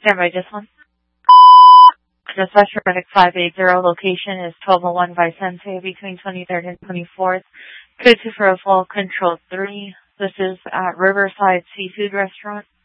Stand by just one. Dispatch Medic 580, location is 1201 Vicente between 23rd and 24th. Code 2 for a full control 3. This is at Riverside Seafood Restaurant.